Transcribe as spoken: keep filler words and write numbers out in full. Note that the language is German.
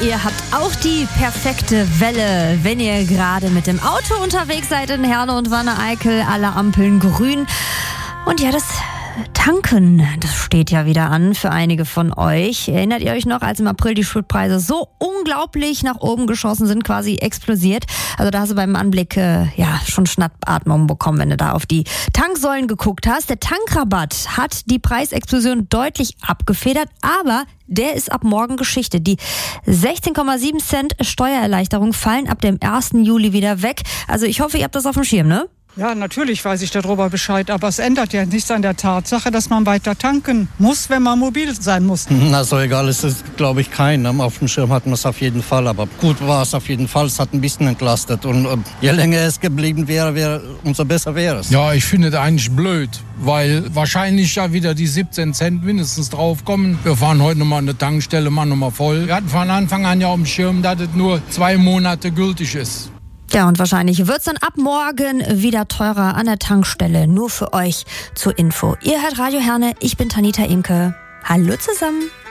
ihr habt auch die perfekte Welle, wenn ihr gerade mit dem Auto unterwegs seid in Herne und Wanne-Eickel, alle Ampeln grün. Und ja, das Tanken, das steht ja wieder an für einige von euch. Erinnert ihr euch noch, als im April die Spritpreise so unglaublich nach oben geschossen sind, quasi explodiert? Also da hast du beim Anblick äh, ja schon Schnappatmung bekommen, wenn du da auf die Tanksäulen geguckt hast. Der Tankrabatt hat die Preisexplosion deutlich abgefedert, aber der ist ab morgen Geschichte. Die sechzehn Komma sieben Cent Steuererleichterung fallen ab dem ersten Juli wieder weg. Also ich hoffe, ihr habt das auf dem Schirm, ne? Ja, natürlich weiß ich darüber Bescheid, aber es ändert ja nichts an der Tatsache, dass man weiter tanken muss, wenn man mobil sein muss. Na, so egal ist es, glaube ich, kein. Auf dem Schirm hatten wir es auf jeden Fall, aber gut war es auf jeden Fall. Es hat ein bisschen entlastet und äh, je länger es geblieben wäre, wäre, umso besser wäre es. Ja, ich finde es eigentlich blöd, weil wahrscheinlich ja wieder die siebzehn Cent mindestens draufkommen. Wir fahren heute nochmal an der Tankstelle, machen nochmal voll. Wir hatten von Anfang an ja auf dem Schirm, dass es nur zwei Monate gültig ist. Ja, und wahrscheinlich wird's dann ab morgen wieder teurer an der Tankstelle. Nur für euch zur Info. Ihr hört Radio Herne, ich bin Tanita Imke. Hallo zusammen.